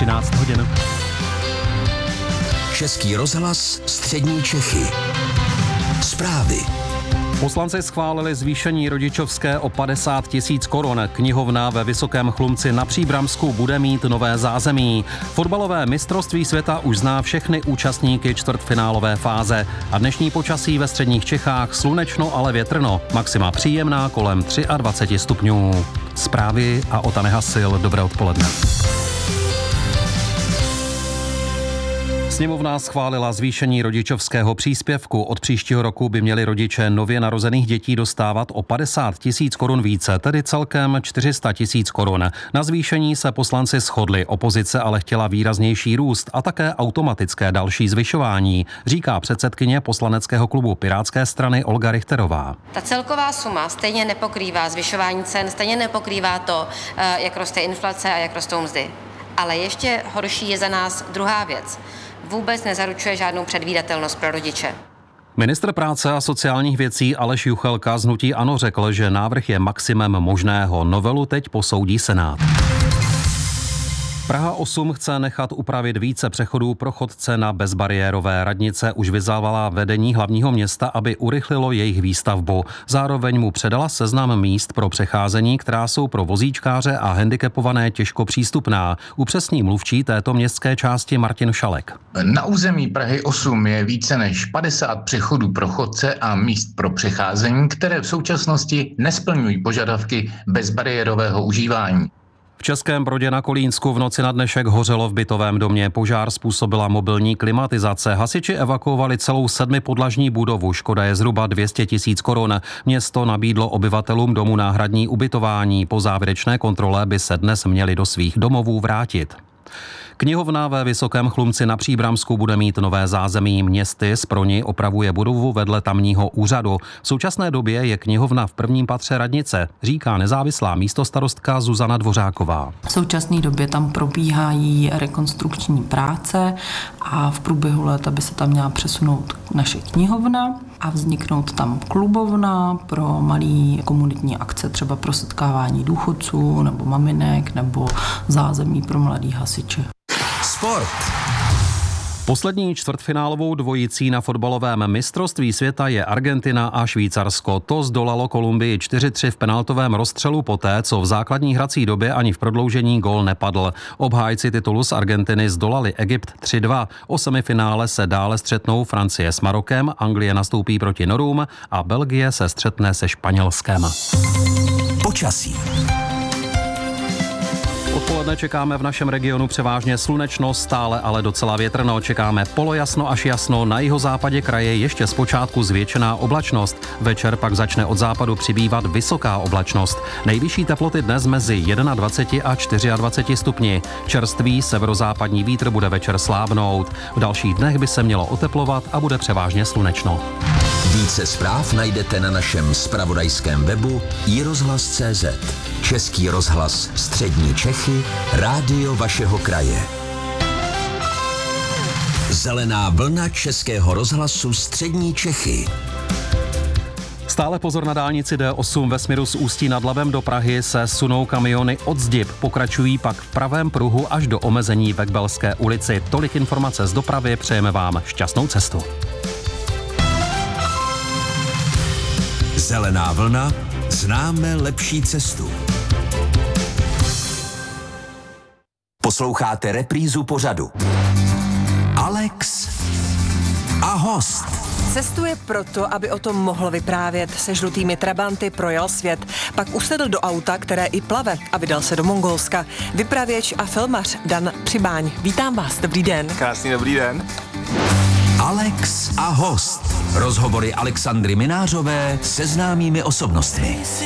13 hodin. Český rozhlas Střední Čechy. Zprávy. Poslanci schválili zvýšení rodičovské o 50 000 korun. Knihovna ve Vysokém Chlumci na Příbramsku bude mít nové zázemí. Fotbalové mistrovství světa už zná všechny účastníky čtvrtfinálové fáze. A dnešní počasí ve středních Čechách slunečno, ale větrno. Maxima příjemná kolem 23 stupňů. Zprávy a Ota Nehasil. Dobré odpoledne. Sněmovna schválila zvýšení rodičovského příspěvku. Od příštího roku by měli rodiče nově narozených dětí dostávat o 50 000 korun více, tedy celkem 400 000 korun. Na zvýšení se poslanci shodli, opozice ale chtěla výraznější růst a také automatické další zvyšování, říká předsedkyně poslaneckého klubu Pirátské strany Olga Richterová. Ta celková suma stejně nepokrývá zvyšování cen, stejně nepokrývá to, jak roste inflace a jak rostou mzdy. Ale ještě horší je za nás druhá věc. Vůbec nezaručuje žádnou předvídatelnost pro rodiče. Ministr práce a sociálních věcí Aleš Juchelka z hnutí ANO řekl, že návrh je maximem možného. Novelu teď posoudí Senát. Praha 8 chce nechat upravit více přechodů pro chodce na bezbariérové. Radnice už vyzvala vedení hlavního města, aby urychlilo jejich výstavbu. Zároveň mu předala seznam míst pro přecházení, která jsou pro vozíčkáře a handicapované těžko přístupná. Upřesní mluvčí této městské části Martin Šalek. Na území Prahy 8 je více než 50 přechodů pro chodce a míst pro přecházení, které v současnosti nesplňují požadavky bezbariérového užívání. V Českém Brodě na Kolínsku v noci na dnešek hořelo v bytovém domě. Požár způsobila mobilní klimatizace. Hasiči evakuovali celou 7podlažní budovu. Škoda je zhruba 200 000 korun. Město nabídlo obyvatelům domu náhradní ubytování. Po závěrečné kontrole by se dnes měli do svých domovů vrátit. Knihovna ve Vysokém Chlumci na Příbramsku bude mít nové zázemí. Městys pro ni opravuje budovu vedle tamního úřadu. V současné době je knihovna v prvním patře radnice, říká nezávislá místostarostka Zuzana Dvořáková. V současné době tam probíhají rekonstrukční práce a v průběhu léta by se tam měla přesunout naše knihovna a vzniknout tam klubovna pro malé komunitní akce, třeba pro setkávání důchodců nebo maminek nebo zázemí pro mladý hasiče. Sport. Poslední čtvrtfinálovou dvojicí na fotbalovém mistrovství světa je Argentina a Švýcarsko. To zdolalo Kolumbii 4-3 v penaltovém rozstřelu poté, co v základní hrací době ani v prodloužení gól nepadl. Obhájci titulu z Argentiny zdolali Egypt 3-2. O semifinále se dále střetnou Francie s Marokem, Anglie nastoupí proti Norům a Belgie se střetne se Španělskem. Počasí. Odpoledne čekáme v našem regionu převážně slunečno, stále ale docela větrno. Čekáme polojasno až jasno, na jihozápadě kraje ještě zpočátku zvětšená oblačnost. Večer pak začne od západu přibývat vysoká oblačnost. Nejvyšší teploty dnes mezi 21 a 24 stupni. Čerstvý severozápadní vítr bude večer slábnout. V dalších dnech by se mělo oteplovat a bude převážně slunečno. Více zpráv najdete na našem zpravodajském webu iRozhlas.cz. Český rozhlas Střední Čechy, rádio vašeho kraje. Zelená vlna Českého rozhlasu Střední Čechy. Stále pozor na dálnici D8 ve směru z Ústí nad Labem do Prahy se sunou kamiony od Zdib. Pokračují pak v pravém pruhu až do omezení ve Kbelské ulici. Tolik informace z dopravy, přejeme vám šťastnou cestu. Zelená vlna, známe lepší cestu. Posloucháte reprízu pořadu. Alex a host. Cestuje proto, aby o tom mohl vyprávět. Se žlutými trabanty projel svět. Pak usedl do auta, které i plave a vydal se do Mongolska. Vypravěč a filmař Dan Přibáň. Vítám vás, dobrý den. Krásný dobrý den. Alex a host. Rozhovory Alexandry Minářové se známými osobnostmi.